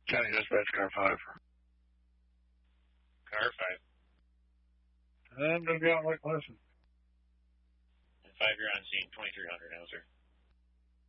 County Dispatch Car 5. Car 5. I'm going to be on Lake Pleasant. And 5, you're on scene, 2300 now, sir.